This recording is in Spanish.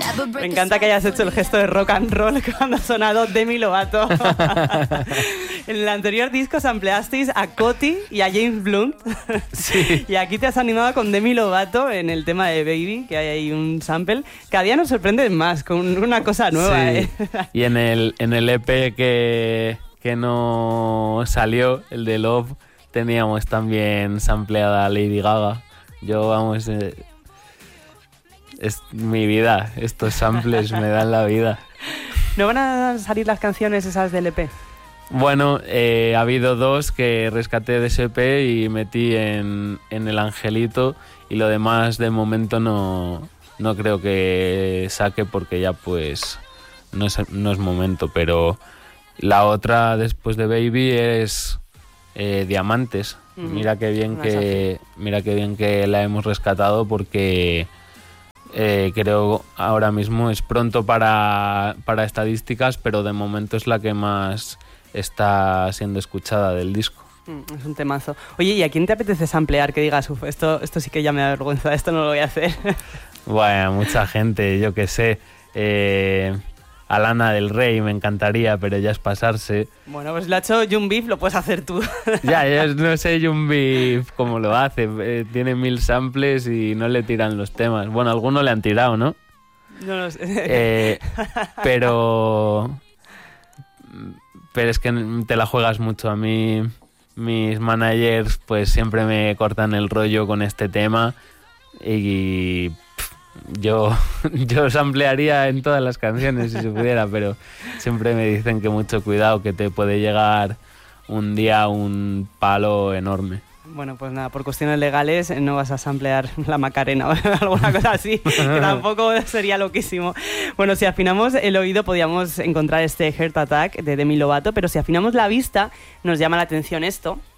Me encanta que hayas hecho el gesto de rock and roll cuando ha sonado Demi Lovato. En el anterior disco sampleasteis a Coti y a James Blunt. Sí. Y aquí te has animado con Demi Lovato en el tema de Baby, que hay ahí un sample. Cada día nos sorprende más con una cosa nueva. Sí. Y en el EP que no salió, el de Love, teníamos también sampleada a Lady Gaga. Yo, vamos, es mi vida. Estos samples me dan la vida. ¿No van a salir las canciones esas del EP? Bueno, ha habido 2 que rescaté de ese EP y metí en El Angelito, y lo demás de momento no creo que saque porque ya pues no es momento, pero la otra después de Baby es Diamantes. Mira qué bien que la hemos rescatado, porque creo ahora mismo es pronto para estadísticas, pero de momento es la que más está siendo escuchada del disco. Es un temazo. Oye, ¿y a quién te apetece samplear? Que digas, esto sí que ya me da vergüenza, esto no lo voy a hacer. Bueno, mucha gente, yo qué sé. A Lana del Rey me encantaría, pero ya es pasarse. Bueno, pues lo ha hecho Jun Beef, lo puedes hacer tú. Ya, yo no sé Jun Beef cómo lo hace. Tiene 1000 samples y no le tiran los temas. Bueno, algunos le han tirado, ¿no? No lo sé. Pero es que te la juegas mucho. A mí, mis managers pues siempre me cortan el rollo con este tema, y yo samplearía en todas las canciones si se pudiera, pero siempre me dicen que mucho cuidado, que te puede llegar un día un palo enorme. Bueno, pues nada, por cuestiones legales no vas a samplear la Macarena o alguna cosa así, que tampoco sería loquísimo. Bueno, si afinamos el oído podíamos encontrar este Heart Attack de Demi Lovato, pero si afinamos la vista nos llama la atención esto.